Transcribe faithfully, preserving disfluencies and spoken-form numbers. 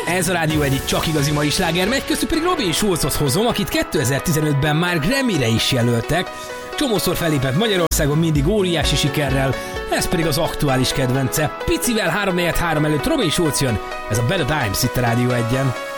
Ez a Rádió egyik csak igazi mai sláger, megy köztük pedig Robin Schulzot hozom, akit kétezer-tizenötben már Grammy-re is jelöltek. Csomószor fellépett Magyarországon, mindig óriási sikerrel, ez pedig az aktuális kedvence. Picivel három negyven három előtt Robin Schulz jön, ez a Better Times itt a Rádió egyen.